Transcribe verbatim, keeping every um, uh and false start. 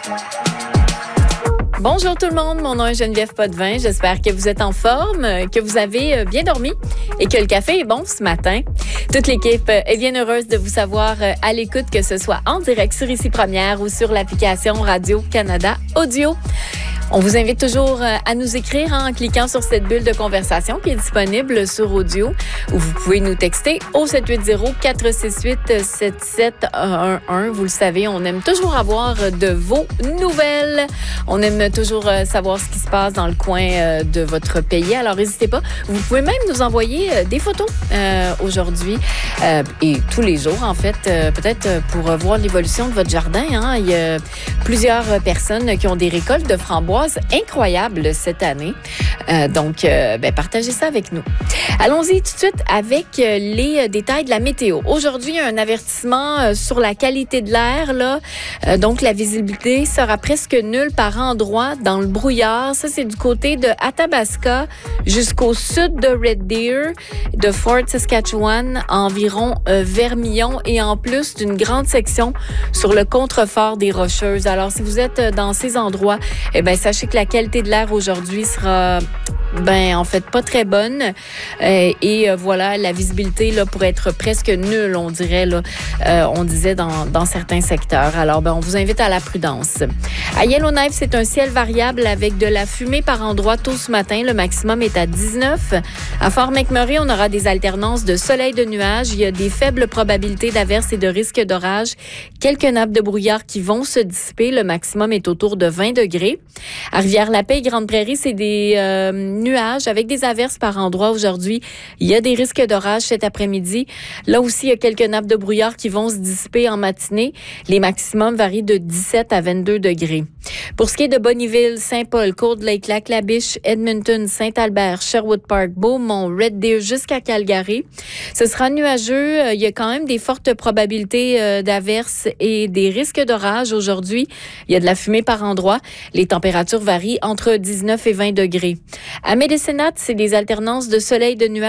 Bonjour tout le monde, mon nom est Geneviève Potvin. J'espère que vous êtes en forme, que vous avez bien dormi et que le café est bon ce matin. Toute l'équipe est bien heureuse de vous savoir à l'écoute, que ce soit en direct sur Ici Première ou sur l'application Radio-Canada Audio. On vous invite toujours à nous écrire en cliquant sur cette bulle de conversation qui est disponible sur audio, ou vous pouvez nous texter au sept huit zéro, quatre six huit, sept sept un un. Vous le savez, on aime toujours avoir de vos nouvelles. On aime toujours savoir ce qui se passe dans le coin de votre pays. Alors, n'hésitez pas. Vous pouvez même nous envoyer des photos euh, aujourd'hui euh, et tous les jours, en fait, euh, peut-être pour voir l'évolution de votre jardin. Hein. Il y a plusieurs personnes qui ont des récoltes de framboises incroyable cette année. Euh, donc, euh, ben, partagez ça avec nous. Allons-y tout de suite avec euh, les détails de la météo. Aujourd'hui, il y a un avertissement euh, sur la qualité de l'air. Là. Euh, donc, la visibilité sera presque nulle par endroits dans le brouillard. Ça, c'est du côté de Athabasca jusqu'au sud de Red Deer, de Fort Saskatchewan, environ euh, Vermillon, et en plus d'une grande section sur le contrefort des Rocheuses. Alors, si vous êtes dans ces endroits, eh bien, sachez que la qualité de l'air aujourd'hui sera, ben, en fait, pas très bonne. Euh, et euh, voilà, la visibilité là, pourrait être presque nulle, on dirait, là, euh, on disait dans, dans certains secteurs. Alors, ben, on vous invite à la prudence. À Yellowknife, c'est un ciel variable avec de la fumée par endroits tôt ce matin. Le maximum est à dix-neuf. À Fort McMurray, on aura des alternances de soleil, de nuages. Il y a des faibles probabilités d'averses et de risques d'orage. Quelques nappes de brouillard qui vont se dissiper. Le maximum est autour de vingt degrés. À Rivière-la-Paix, Grande Prairie, c'est des euh, nuages avec des averses par endroits aujourd'hui. Il y a des risques d'orage cet après-midi. Là aussi, il y a quelques nappes de brouillard qui vont se dissiper en matinée. Les maximums varient de dix-sept à vingt-deux degrés. Pour ce qui est de Bonnyville, Saint-Paul, Cold Lake, Lac-La-Biche, Edmonton, Saint-Albert, Sherwood Park, Beaumont, Red Deer jusqu'à Calgary, ce sera nuageux. Il y a quand même des fortes probabilités d'averses et des risques d'orage aujourd'hui. Il y a de la fumée par endroits. Les températures varient entre dix-neuf et vingt degrés. À Medicine Hat, c'est des alternances de soleil, de nuages